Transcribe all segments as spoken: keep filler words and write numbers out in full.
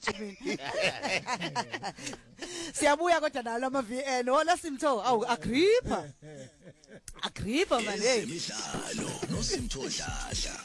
mfethu mina. Siyabuya kodwa nalo ama V N wona Simtho awu Agrippa. Agrippa man hey. Imidlalo noSimtho Dladla.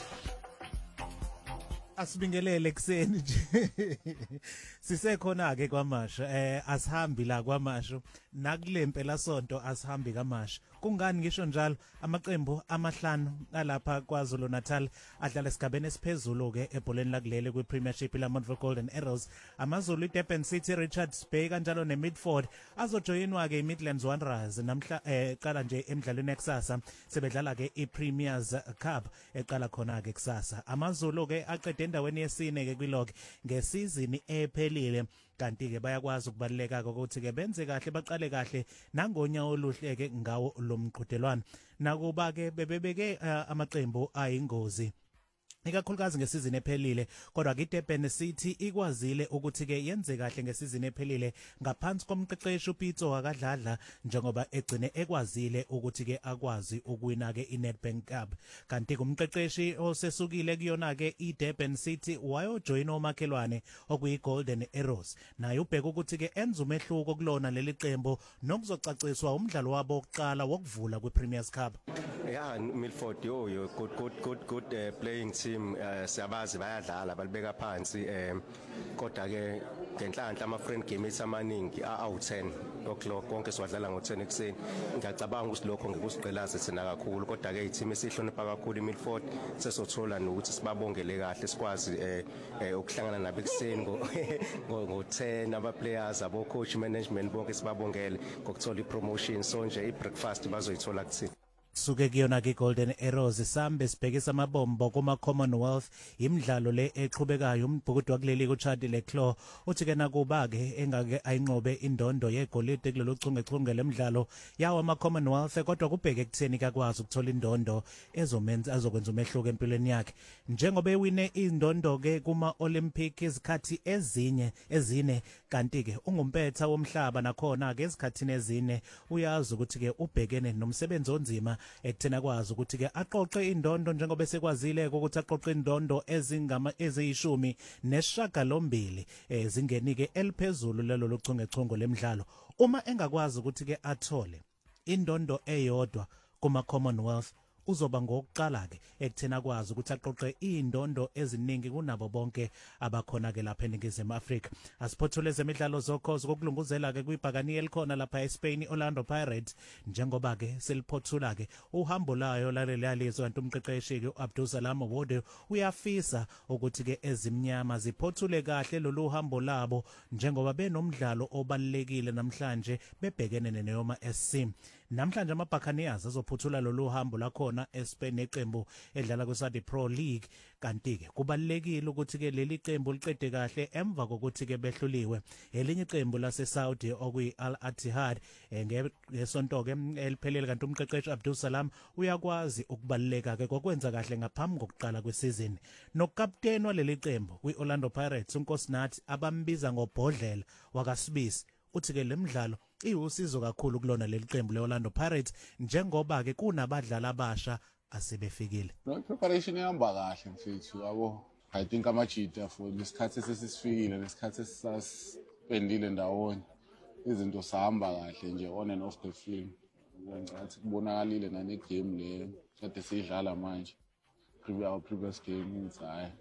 Asibingelele kuseni nje. Sisekhona ke kwaMasha eh asihambi la kwaMasha nakulempe la sonto asihambi kaMasha. Kungani ngisho njalo amaqembu amahlanu alapha kwaZulu Natal adlala esigabeni esiphezulu ke ebholeni lakulele kwiPremiership la Montville Golden Arrows. AmaZulu iDurban City Richards Bay kanjalo neMidford azojoyinwa ke iMidlands Wanderers namhla eqala nje emidlalweni eksasa sebedlala ke iPremiers Cup eqala khona ke kusasa. AmaZulu ke aqede endaweni yesine ke kwilog ngesizini ephelile kanti ke bayakwazi ukubaleka ukuthi ke benze kahle baqale kahle nangonya oluhle ke ngawo lomqhudelwano nakuba ke bebebeke amaqembu ayingozi ikakhulukazi ngesizini ephelile kodwa ke iDurban City ikwazile ukuthi ke yenze kahle ngesizini ephelile ngaphansi komqeqeshi uPitso akadladla njengoba egcine ekwazile ukuthi ke akwazi ukuwina ke iNedbank Cup kanti kumqeqeshi osesukile kuyona ke iDurban City wayojoin omakhelwane okuyiGolden Arrows naye ubheka ukuthi ke enza umehluko kulona leli qembu nokuzocaciswa umdlalo wabo wokuqala wokuvula kwiPremiers Cup. Yeah, Milford yo yo good good good good uh, playing team uh, siyabazi bayadlala balibeka phansi um kodwa ke ngenhlanhla ama friend games amaningi awu ten o'clock konke siwadlala ngo ten ekseni ngiyacabanga ukuthi lokho ngikusiqelaze thina kakhulu kodwa ke i-team esihlonipha kakhulu iMilford sesothola nokuthi sibabongele kahle sikwazi ukuhlangana nabo ekseni ngo ngo ten aba players abo coach management bonke sibabongele ngokuthola ipromotion so nje ibreakfast bazoyithola kuthina. Suke kuyona ke Golden Arrows sambe sibhekisa amabombo kuma Commonwealth imidlalo le eqhubekayo umbhukudu wakuleli kuchadi leClaw uthi ke nakuba ke engake ayinqobe indondo yegolide kulelo chungechunge lemidlalo yawo ama Commonwealth kodwa kubheke ekutheni kakwazi ukuthola indondo ezomenza azokwenza umehluko empilweni yakhe njengoba ewine indondo ke kuma Olympic izikhathi ezinye ezine kanti ke ungumpetha womhlaba nakhona ke ezikhathini ezine uyazi ukuthi ke ubhekene nomsebenzi onzima ekuthena kwazi ukuthi ke aqoqe indondo njengoba sekwazile ukuthi aqoqe indondo ezingama eziyishumi neshagalombili ezingenike eliphezulu lelo lochungechungo lemidlalo uma engakwazi ukuthi ke athole indondo eyodwa kuma Commonwealth uzoba ngokuqala ke ekuthena kwazi ukuthi aqoqe indondo eziningi kunabo bonke abakhona ke lapha eNingizimu Afrika. Asiphothule zemidlalo zokhozi kokulunguzela ke kwibhakani elikhona lapha eSpain Orlando Pirates njengoba ke seliphothula ke uhambo layo laleliyalizwe kanti umqeqeshi ke uAbdusalam Wode uyafisa ukuthi ke ezimnyama ziphothule kahle lolu hambo labo njengoba benomdlalo obalekile namhlanje bebhekene neNeoma S C. Namhlanje amaBuccaneers azophuthula lolu hambo lakhona eSpain neqembu edlala kuSaudi Pro League kanti ke kubalekile ukuthi ke leli qembu liqede kahle emva kokuthi ke behluliwe elinye iqembu laseSaudi okuyi Al Ittihad ngesonto ke eliphelele kanti umqeqeshi Abdusalam uyakwazi ukubaleka ke kokwenza kahle ngaphambi kokuqala kwesizini nokapteni waleli qembu kwiOrlando Pirates uNkosinathi abambiza ngobhodlela wakasibisi uthi ke lemidlalo iwusizo kakhulu kulona leli qembu leOrlando Pirates njengoba ke kunabadlali abasha asebefikile. No preparation ihamba kahle mfethu yabo. I think amajita for lesikhathi sesisifikile lesikhathi sasipendile ndawonye. Izinto sahamba kahle nje on and off the field. Ngathi kubonakalile nane game le kade sidlala manje. Previous previous game inside.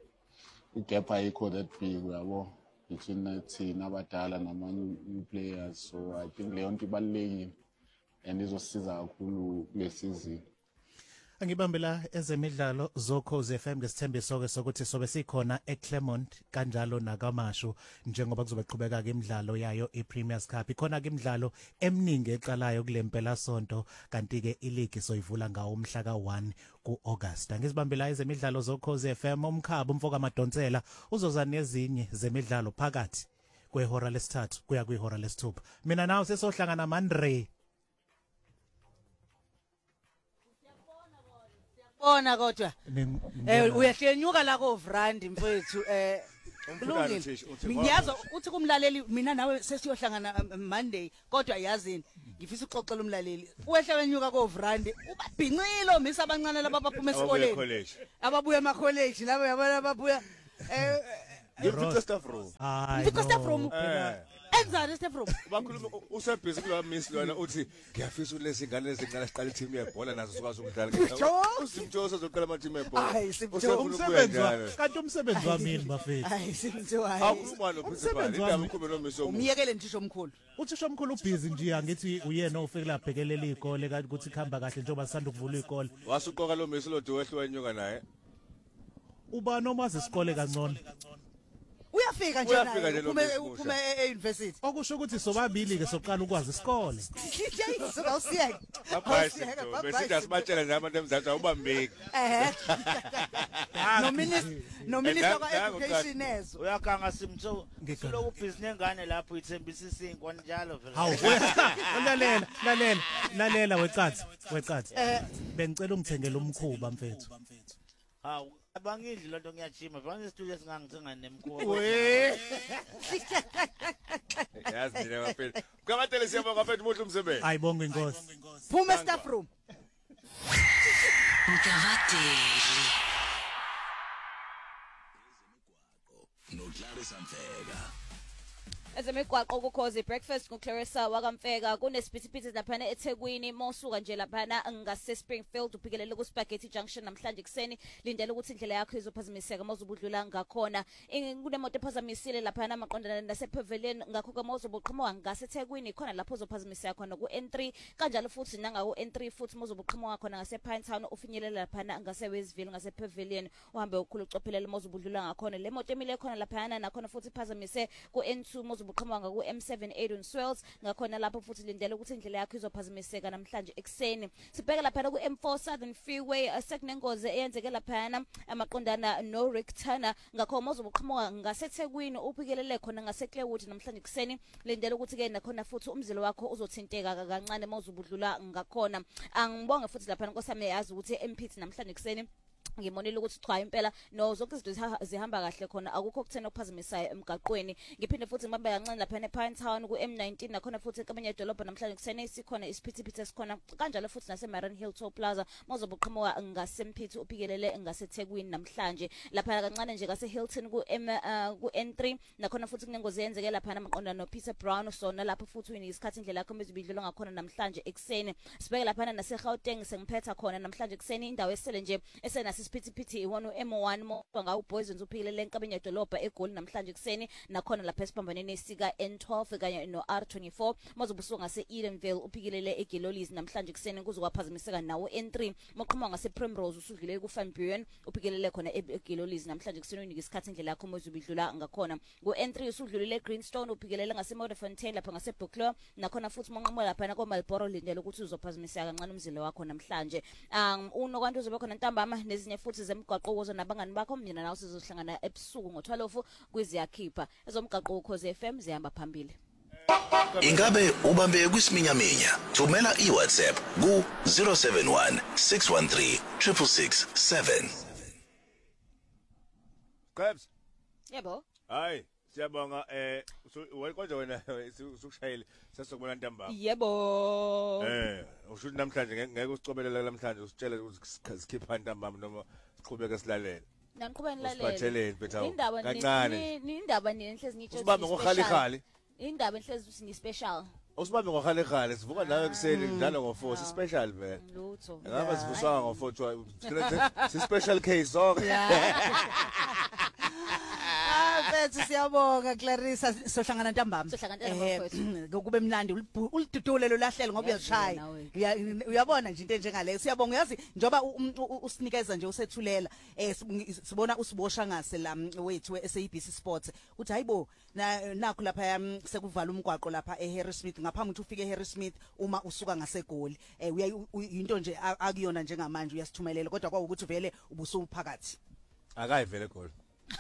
Igap ayikho that big yabo. Between the team abadala nama new players so I think leyo nto ibalekile and izosiza kakhulu kule season. Angibambela ezemidlalo zokhozi F M ngesithembiso ke sokuthi sobe sikhona eClermont kanjalo nakaMashu njengoba kuzobe qhubeka ke imidlalo yayo iPremiers Cup ikhona ke imidlalo eminingi eqalayo kulempela sonto kanti ke ileague soyivula ngawo umhla ka one kuAugust. Angizibambela ezemidlalo zokhozi F M umkhaba umfoka amadonsela uzoza nezinye zemidlalo phakathi kwehora lesithathu kuya kwihora lesithupha. Mina nawe sesohlangana Mandre. Bona kodwa eh uyahlenyuka la ko Vrandi mfethu eh kulungile ngiyazi uthi kumlaleli mina nawe sesiyohlangana Monday kodwa yazini ngifisa uxoxela umlaleli uwehlenyuka ko Vrandi ubabhincilo misa abancane laba baphuma esikoleni ababuya ema college laba yabona ababuya eh ngimfica staff room Hayi. Mfica no. staff room. eh Enzani step room? bakhuluma usebhizi kulo miss lona uthi ngiyafisa ulezi ingane ezincane siqala team yebhola nazo sikwazi ukudlala usimthosa uzoqala ama team yebhola Hayi, Simthosa. Usefuna Umsebenzi ukuyenza. wa kanti umsebenzi wami yini bafethu. Hayi simtho hayi. Awukhuluma no principal Umsebenzi indaba wami. ukhulume no miss omu Umyekele ntisho omkhulu. Uthisha omkhulu ubhizi nje angithi uyena ofike labhekelela izikole kanti ukuthi khamba kahle njengoba sisanda ukuvula izikole. wasuqoka lo miss lo duwehlo wenyuka naye Uba nomazi isikole kancane. Uyafika nje Uyafika naye. nje lo Ume Miss ume e-university. Okusho ukuthi sobabili ke soqala ukwazi isikole. Ngiyayizwa awusiyeke. babhayisikho besithi asibatshela nje abantu emzansi awubambeki Eh. No minister no minister Nangu- ka nangu education ezo. Uyaganga simtho Ngiganga. uloku ubhizi nengane lapho ithembisa isinkwa njalo vele. Hawu lalela lalela lalela wecathi wecathi. Eh. Bengicela ungithengele umkhuba mfethu. Hawu abangidli lonto ngiyajima vele isitudio singangithenga nemkhuba. We. yazi nje ngaphela kwabatele siyabonga mfethu muhle umsebenzi Ayibonga inkosi. Phuma staff room. Mkavadeli. noClarissa Mfeka. Ezemigwaqo ukukhozi breakfast ngoClarissa wakamfeka kunesiphithi laphana eThekwini mosuka nje laphana ngase Springfield uphikelele ku Spaghetti Junction namhlanje kuseni lindele ukuthi indlela yakho izophazamiseka mawuzobudlula ngakhona kunemoto ephazamisile laphana maqondana nase Pavilion ngakho ke mawuzobuqhamuka ngase Thekwini khona lapho uzophazamiseka khona ku N three kanjalo futhi nanga ku N three futhi mawuzobuqhamuka khona ngase Pinetown ufinyelela laphana ngase Westville ngase Pavilion uhambe ukhulu ucophelele mawuzobudlula ngakhona le moto emile khona laphana nakhona futhi iphazamise ku N two buqhamuka ku M seven Adrian Swells ngakhona lapho futhi lindele ukuthi indlela yakho izophazamiseka namhlanje ekseni sibheke lapha ku M four Southern Freeway sekunengozi eyenzeke lapha amaqondana no Rick Turner ngakho mozobuqhamuka ngaseThekwini uphikelele khona ngase Clearwood namhlanje ekseni lindele ukuthi ke nakhona futhi umzilo wakho uzothinteka kancane mawuzobudlula ngakhona angibonge futhi lapha nkosami yazi ukuthi emphithi namhlanje ekseni ngimonile ukuthi cha impela no zonke izinto zihamba kahle khona akukho kuthena okuphazamisayo emgaqweni ngiphinde futhi ngibambe kancane lapha ePinetown ku M nineteen nakhona futhi enkabanye edolobha namhlanje kusene sikhona isiphithiphithi esikhona kanjalo futhi nase Maran Hill Toll Plaza mozobuqhamuka ngasempithi uphikelele ngaseThekwini namhlanje lapha kancane nje ngase Hilton ku M ku N three nakhona futhi kunengozi yenzeke lapha namaqonda no Peter Brown sona lapho futhi uyisikhathi indlela yakho mezibidlula ngakhona namhlanje ekseni sibeke lapha nase Gauteng sengiphetha khona namhlanje kuseni indawo esele nje esena isiphithiphithi iwona M one mo ngawu boys nzuphilele enkabeni yedolobha eGoli namhlanje kuseni nakhona lapha esiphambaneni esika N twelve kanye no R twenty-four mazobusuka ngase Edenville uphikilele eGilolies namhlanje kuseni kuzokuphazamiseka nawo N three moqhuma ngase Primrose usudlule ku Van Buren uphikilele khona eGilolies namhlanje kuseni unika isikhathi indlela yakho mozubidlula ngakhona ku N three usudlulile Greenstone uphikilele ngase Modderfontein lapha ngase Buckler nakhona futhi monqomo lapha na koMalboro lindele ukuthi uzophazamiseka kancane umzilo wakho namhlanje um unokwantu uzobe khona ntambama nezinye futhi zemigwaqo ukuze nabangani bakho mina nawe sizohlangana ebusuku ngo-twelve kwiziyakhipha ezomgaqo ukhoze F M zihamba phambili. Ingabe ubambe kwisiminyaminya thumela iWhatsApp ku zero seven one six one three six six six seven. Krebs Yebo. hayi siyabonga eh konje wena usukushayile sesokubona ntambama Yebo. eh usho namhlanje ngeke usicobelela namhlanje usitshele ukuthi sikhipha ntambama noma siqhubeke silalela Nangiqhubeka nilalela. Usiphatheleni mfethu Indaba kancane ni indaba ni enhlezi ngitsho. usibambe ngokhali khali Indaba enhlezi uthi ni special. usibambe ngokhali khali sivuka nawe ekseni njalo ngo four si special vele Lutho. ngaba sivuswa ngo four si special case zonke Ah bethu siyabonga Clarissa sohlangana ntambama. Sohlangana ntambama Eh kube mnandi ulidudule lo lahlelo ngoba uyashaya. Uyabona nje into enjengale siyabonga yazi njoba usinikeza nje usethulela eh sibona usibosha ngase la wethu eSABC Sports uthi hayibo nakho lapha sekuvala umgwaqo lapha eHarry Smith ngaphambi ukuthi ufike eHarry Smith uma usuka ngaseGoli eh into nje akuyona njengamanje uyasithumelela kodwa kwaukuthi vele ubusuphakathi akayivele Goli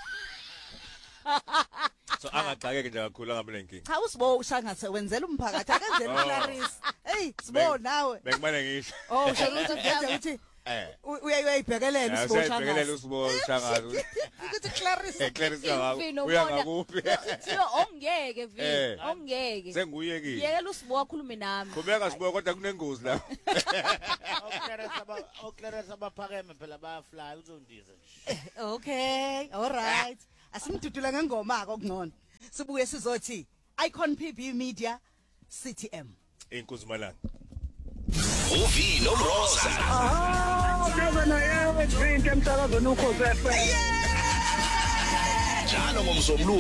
so angaqhakeke nje kakhulu ngabe lenkingi cha usibo ushangathe wenzela umphakathi akenzeni Clarissa hey sibo nawe bekubane ngisho oh shakuthi ngenze ukuthi eh uyayibhekelela usibo usiboshangazi shangathe ubekelela usibo shangazi ukuthi Clarissa Clarissa Imfino uya ubona. ngakuphi Thiyo ongeke vini Eh. ongeke. senguyekile Yekela usibo wakhulume nami. kubeka sibuya kodwa kunengozi la Oclarissa ba Oclarissa baphakeme phela bayafly uzondiza nje. okay all right asimdudula ngengoma ke okungcono sibuye sizothi Icon P B Media C T M Inkosi Malanga Uvi noMroza Ah, kazana yebo drink emsakazweni ukhoze F M. Njalo ngomsombuluko